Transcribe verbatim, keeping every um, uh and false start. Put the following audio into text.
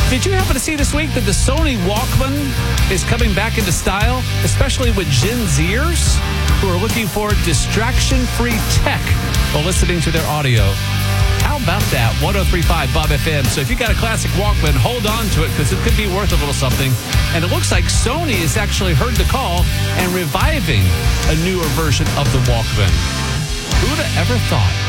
Did you happen to see this week that the Sony Walkman is coming back into style, especially with Gen Zers who are looking for distraction-free tech while listening to their audio? How about that? one oh three point five Bob F M. So if you got a classic Walkman, hold on to it because it could be worth a little something. And it looks like Sony has actually heard the call and reviving a newer version of the Walkman. Who'd have ever thought?